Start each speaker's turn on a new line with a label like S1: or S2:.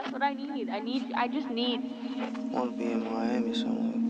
S1: That's what I need. I just need.
S2: I want to be in Miami somewhere.